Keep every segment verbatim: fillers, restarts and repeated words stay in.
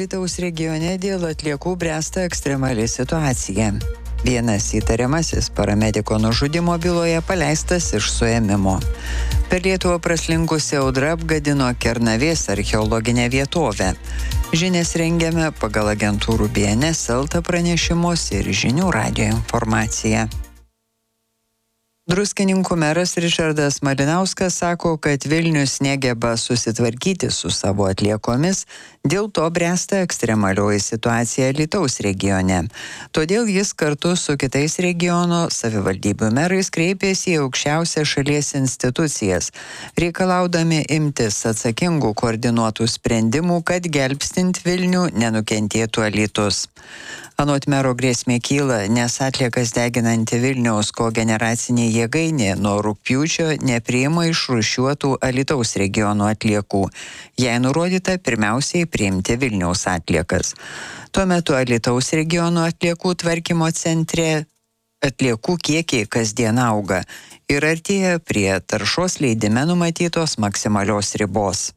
Alytaus regione dėl atliekų bręsta ekstremali situacija. Vienas įtariamasis paramediko nužudymo byloje paleistas iš suėmimo. Per Lietuvą praslinkusi audra apgadino Kernavės archeologinę vietovę. Žinias rengiame pagal agentūrų B N S Elta pranešimus ir žinių radijo informaciją. Druskininkų meras Ričardas Malinauskas sako, kad Vilnius negeba susitvarkyti su savo atliekomis, dėl to bręsta ekstremalioji situacija Alytaus regione. Todėl jis kartu su kitais regiono savivaldybių merais kreipėsi į aukščiausią šalies institucijas, reikalaudami imtis atsakingų koordinuotų sprendimų, kad gelbstint Vilnių nenukentėtų Alytus. Anot mero grėsmė kyla, nes atliekas deginanti Vilniaus kogeneracinė jėgainė nuo rugpjūčio nepriima išrūšiuotų Alytaus regiono atliekų. Jai nurodyta pirmiausiai priimti Vilniaus atliekas. Tuo metu Alytaus regiono atliekų tvarkymo centre atliekų kiekiai kasdien auga ir artėja prie taršos leidime numatytos maksimalios ribos.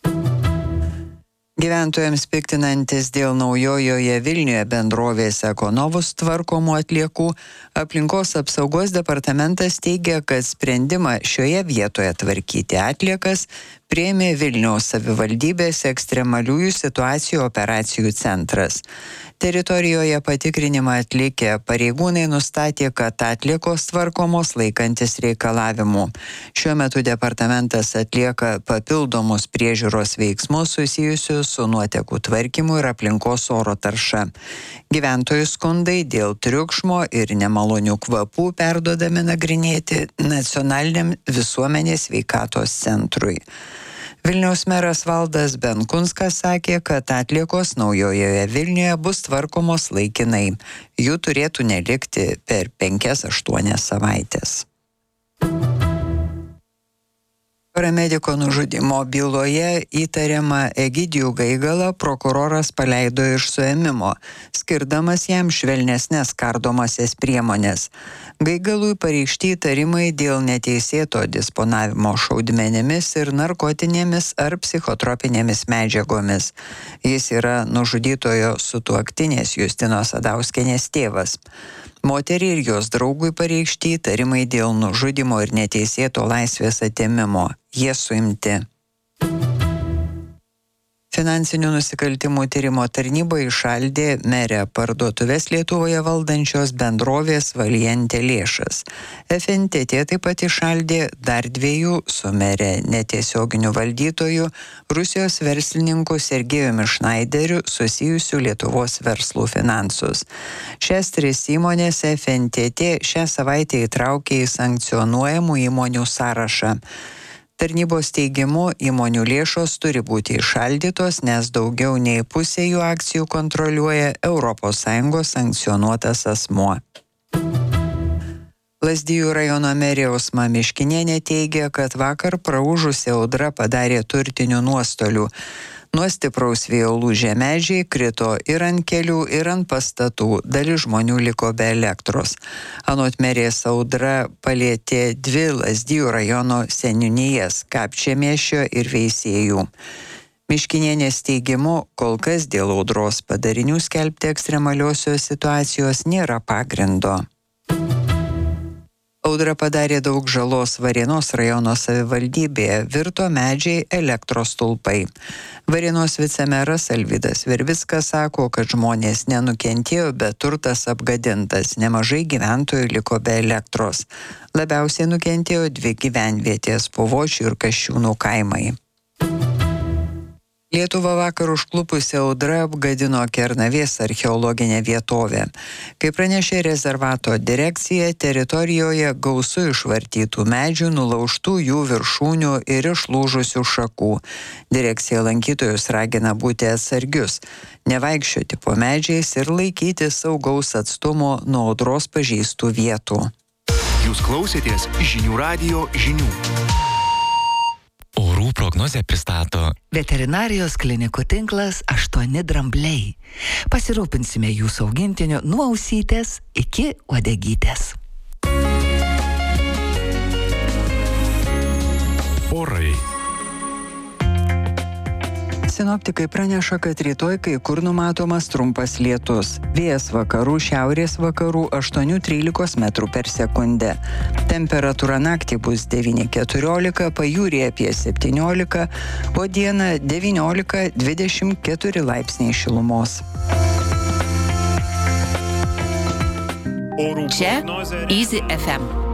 Gyventojams piktinantis dėl naujojoje Vilniuje bendrovės Ekonovus tvarkomų atliekų, aplinkos apsaugos departamentas teigia, kad sprendimą šioje vietoje tvarkyti atliekas priėmė Vilniaus savivaldybės ekstremaliųjų situacijų operacijų centras. Teritorijoje patikrinimą atlikę pareigūnai nustatė, kad atliekos tvarkomos laikantis reikalavimų. Šiuo metu departamentas atlieka papildomus priežiūros veiksmus susijusius su nuotekų tvarkymu ir aplinkos oro tarša. Gyventojų skundai dėl triukšmo ir nemalonių kvapų perduodami nagrinėti Nacionaliniam visuomenės sveikatos centrui. Vilniaus meras Valdas Benkunskas sakė, kad atliekos naujojoje Vilniuje bus tvarkomos laikinai. Jų turėtų nelikti per penkias aštuonias savaitės. Paramediko nužudymo byloje įtariamą Egidijų Gaigalą prokuroras paleido iš suėmimo, skirdamas jam švelnesnes kardomasias priemonės. Gaigalui pareikšti įtarimai dėl neteisėto disponavimo šaudmenimis ir narkotinėmis ar psichotropinėmis medžiagomis. Jis yra nužudytojo sutuoktinės Justinos Sadauskienės tėvas. Moteriai ir jos draugui pareikšti įtarimai dėl nužudymo ir neteisėto laisvės atėmimo. Jie suimti. Finansinių nusikaltimų tyrimo tarnyba įšaldė merę parduotuvės Lietuvoje valdančios bendrovės Valiente lėšas. F N T T taip pat įšaldė dar dviejų su mere netiesioginių valdytojų Rusijos verslininkų Sergejumi Šnaideriu susijusių Lietuvos verslų finansus. Šias tris įmonės F N T T šią savaitę įtraukė į sankcionuojamų įmonių sąrašą. Tarnybos teigimu, įmonių lėšos turi būti įšaldytos, nes daugiau nei pusė jų akcijų kontroliuoja Europos Sąjungos sankcionuotas asmuo. Lazdijų rajono merė Ausma Miškinienė teigia, kad vakar praūžusi audra padarė turtinių nuostolių. Nuo stipraus vėjo lūžę medžiai krito ir ant kelių, ir ant pastatų, dalis žmonių liko be elektros. Anot merės audra palietė dvi Lazdijų rajono seniūnijas – Kapčiamiesčio ir Veisiejų. Miškinienės teigimu, kol kas dėl audros padarinių skelbti ekstremaliosios situacijos nėra pagrindo. Audra padarė daug žalos Varėnos rajono savivaldybėje, virto medžiai elektros stulpai. Varėnos vicemeras Alvydas Verbickas sako, kad žmonės nenukentėjo, bet turtas apgadintas, nemažai gyventojų liko be elektros. Labiausiai nukentėjo dvi gyvenvietės – Puvočių ir Kasčiūnų kaimai. Lietuvą vakar užklupusi audra apgadino Kernavės archeologinę vietovę. Kaip pranešė rezervato direkcija, teritorijoje gausu išvartytų medžių, nulaužtų jų viršūnių ir išlūžusių šakų. Direkcija lankytojus ragina būti atsargius, nevaikščioti po medžiais ir laikyti saugaus atstumo nuo audros pažeistų vietų. Jūs klausėtės žinių radijo žinių. Orų prognozę pristato Veterinarijos klinikų tinklas aštuoni drambliai. Pasirūpinsime jūsų augintiniu nuo ausytės iki uodegytės. Orai. Sinoptikai praneša, kad rytoj kai kur numatomas trumpas lietus. Vėjas vakarų, šiaurės vakarų aštuoni trylika metrų per sekundę. Temperatūra naktį bus devyni keturiolika, pajūryje apie septyniolika, o dieną devyniolika dvidešimt keturi laipsniai šilumos. Čia Easy F M.